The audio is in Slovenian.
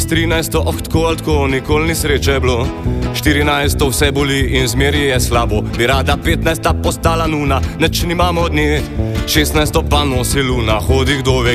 S 13. tako ali tako, nikoli ni sreče bilo. 14. vse boli in zmeri je slabo. Bi rada 15. postala nuna, neč nimamo dni. 16. pa nosi luna, hodi kdo ve